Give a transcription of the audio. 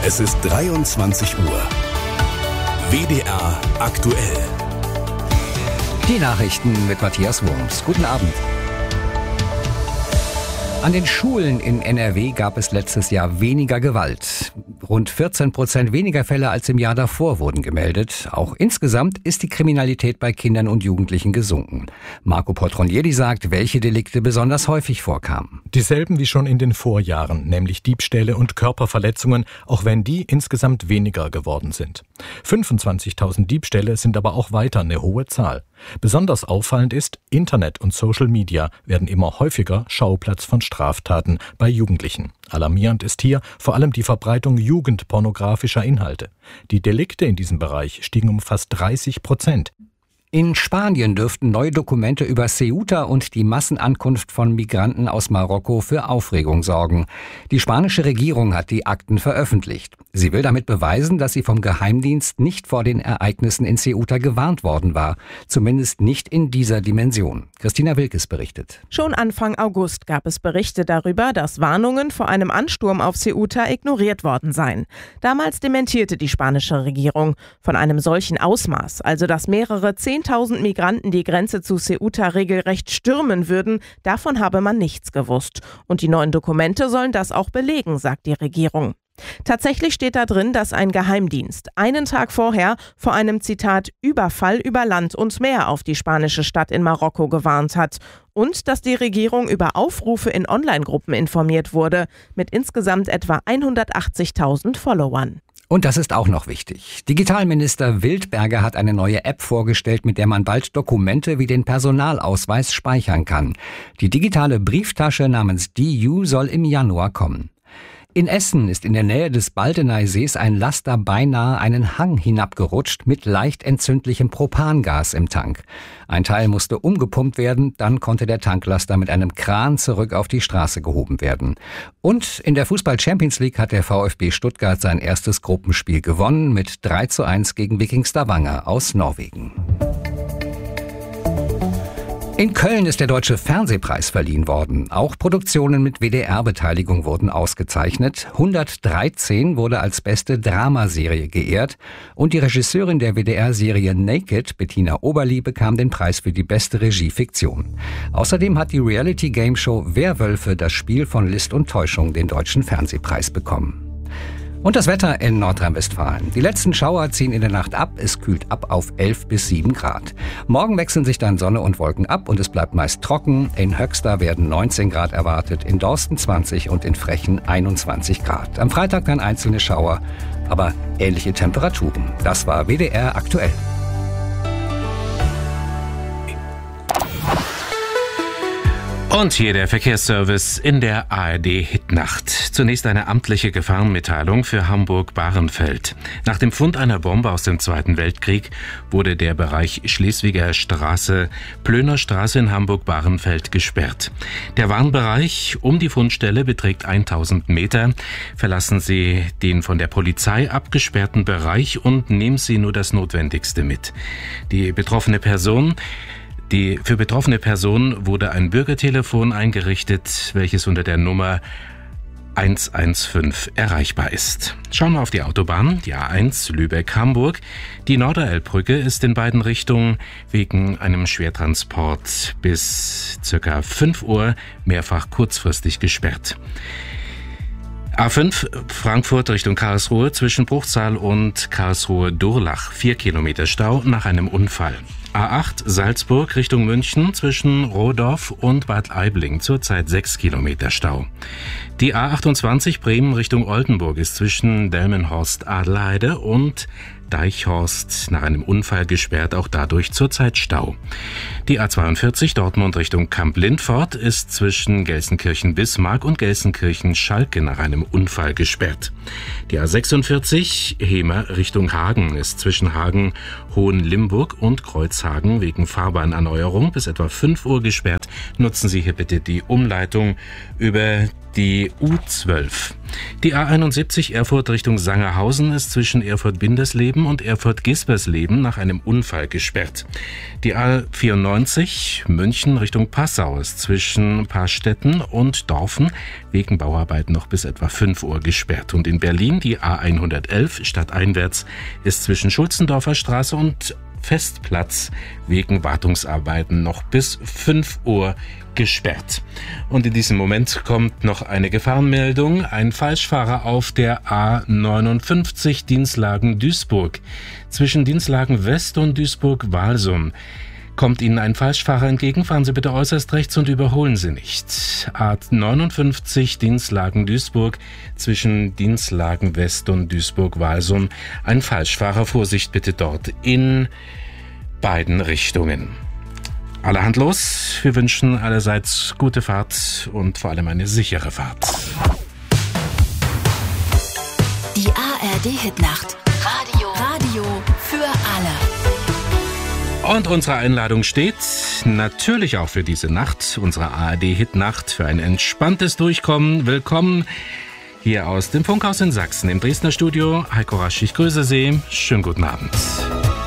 Es ist 23 Uhr. WDR aktuell. Die Nachrichten mit Matthias Wurms. Guten Abend. An den Schulen in NRW gab es letztes Jahr weniger Gewalt. Rund 14% weniger Fälle als im Jahr davor wurden gemeldet. Auch insgesamt ist die Kriminalität bei Kindern und Jugendlichen gesunken. Marco Potronieri sagt, welche Delikte besonders häufig vorkamen. Dieselben wie schon in den Vorjahren, nämlich Diebstähle und Körperverletzungen, auch wenn die insgesamt weniger geworden sind. 25.000 Diebstähle sind aber auch weiter eine hohe Zahl. Besonders auffallend ist, Internet und Social Media werden immer häufiger Schauplatz von Straftaten bei Jugendlichen. Alarmierend ist hier vor allem die Verbreitung jugendpornografischer Inhalte. Die Delikte in diesem Bereich stiegen um fast 30%. In Spanien dürften neue Dokumente über Ceuta und die Massenankunft von Migranten aus Marokko für Aufregung sorgen. Die spanische Regierung hat die Akten veröffentlicht. Sie will damit beweisen, dass sie vom Geheimdienst nicht vor den Ereignissen in Ceuta gewarnt worden war. Zumindest nicht in dieser Dimension. Christina Wilkes berichtet. Schon Anfang August gab es Berichte darüber, dass Warnungen vor einem Ansturm auf Ceuta ignoriert worden seien. Damals dementierte die spanische Regierung. Von einem solchen Ausmaß, also dass mehrere 10.000 Migranten die Grenze zu Ceuta regelrecht stürmen würden, davon habe man nichts gewusst. Und die neuen Dokumente sollen das auch belegen, sagt die Regierung. Tatsächlich steht da drin, dass ein Geheimdienst einen Tag vorher vor einem, Zitat, Überfall über Land und Meer auf die spanische Stadt in Marokko gewarnt hat. Und dass die Regierung über Aufrufe in Online-Gruppen informiert wurde, mit insgesamt etwa 180.000 Followern. Und das ist auch noch wichtig. Digitalminister Wildberger hat eine neue App vorgestellt, mit der man bald Dokumente wie den Personalausweis speichern kann. Die digitale Brieftasche namens DU soll im Januar kommen. In Essen ist in der Nähe des Baldeneysees ein Laster beinahe einen Hang hinabgerutscht mit leicht entzündlichem Propangas im Tank. Ein Teil musste umgepumpt werden, dann konnte der Tanklaster mit einem Kran zurück auf die Straße gehoben werden. Und in der Fußball-Champions League hat der VfB Stuttgart sein erstes Gruppenspiel gewonnen mit 3:1 gegen Viking Stavanger aus Norwegen. In Köln ist der Deutsche Fernsehpreis verliehen worden. Auch Produktionen mit WDR-Beteiligung wurden ausgezeichnet. 113 wurde als beste Dramaserie geehrt. Und die Regisseurin der WDR-Serie Naked, Bettina Oberli, bekam den Preis für die beste Regiefiktion. Außerdem hat die Reality-Game-Show Werwölfe, das Spiel von List und Täuschung, den Deutschen Fernsehpreis bekommen. Und das Wetter in Nordrhein-Westfalen. Die letzten Schauer ziehen in der Nacht ab. Es kühlt ab auf 11 bis 7 Grad. Morgen wechseln sich dann Sonne und Wolken ab und es bleibt meist trocken. In Höxter werden 19 Grad erwartet, in Dorsten 20 und in Frechen 21 Grad. Am Freitag dann einzelne Schauer, aber ähnliche Temperaturen. Das war WDR aktuell. Und hier der Verkehrsservice in der ARD-Hitnacht. Zunächst eine amtliche Gefahrenmitteilung für Hamburg-Bahrenfeld. Nach dem Fund einer Bombe aus dem Zweiten Weltkrieg wurde der Bereich Schleswiger Straße, Plöner Straße in Hamburg-Bahrenfeld gesperrt. Der Warnbereich um die Fundstelle beträgt 1000 Meter. Verlassen Sie den von der Polizei abgesperrten Bereich und nehmen Sie nur das Notwendigste mit. Für betroffene Personen wurde ein Bürgertelefon eingerichtet, welches unter der Nummer 115 erreichbar ist. Schauen wir auf die Autobahn, die A1 Lübeck-Hamburg. Die Norderelbbrücke ist in beiden Richtungen wegen einem Schwertransport bis ca. 5 Uhr mehrfach kurzfristig gesperrt. A5 Frankfurt Richtung Karlsruhe zwischen Bruchsal und Karlsruhe-Durlach 4 Kilometer Stau nach einem Unfall. A8 Salzburg Richtung München zwischen Rodorf und Bad Aibling zurzeit 6 Kilometer Stau. Die A28 Bremen Richtung Oldenburg ist zwischen Delmenhorst-Adelheide und Deichhorst nach einem Unfall gesperrt, auch dadurch zurzeit Stau. Die A42 Dortmund Richtung Kamp-Lindfort ist zwischen Gelsenkirchen-Bismarck und Gelsenkirchen-Schalke nach einem Unfall gesperrt. Die A46 Hemer Richtung Hagen ist zwischen Hagen-Hohenlimburg und Kreuzhagen wegen Fahrbahnerneuerung bis etwa 5 Uhr gesperrt. Nutzen Sie hier bitte die Umleitung über die U12. Die A71 Erfurt Richtung Sangerhausen ist zwischen Erfurt-Bindesleben und Erfurt-Gispersleben nach einem Unfall gesperrt. Die A94 München Richtung Passau ist zwischen Paarstetten und Dorfen wegen Bauarbeiten noch bis etwa 5 Uhr gesperrt. Und in Berlin die A111 stadteinwärts ist zwischen Schulzendorfer Straße und Festplatz wegen Wartungsarbeiten noch bis 5 Uhr gesperrt. Und in diesem Moment kommt noch eine Gefahrenmeldung. Ein Falschfahrer auf der A59 Dinslagen-Duisburg. Zwischen Dinslagen West und Duisburg-Walsum kommt Ihnen ein Falschfahrer entgegen. Fahren Sie bitte äußerst rechts und überholen Sie nicht. A59 Dinslagen-Duisburg zwischen Dinslagen West und Duisburg-Walsum. Ein Falschfahrer, Vorsicht bitte dort in beiden Richtungen. Allerhand los. Wir wünschen allerseits gute Fahrt und vor allem eine sichere Fahrt. Die ARD-Hitnacht. Radio für alle. Und unsere Einladung steht natürlich auch für diese Nacht, unsere ARD-Hitnacht, für ein entspanntes Durchkommen. Willkommen hier aus dem Funkhaus in Sachsen, im Dresdner Studio. Heiko Rasch, ich grüße Sie. Schönen guten Abend.